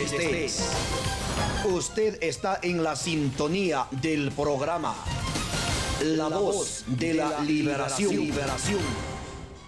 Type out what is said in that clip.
estés. Usted está en la sintonía del programa La Voz de la Liberación.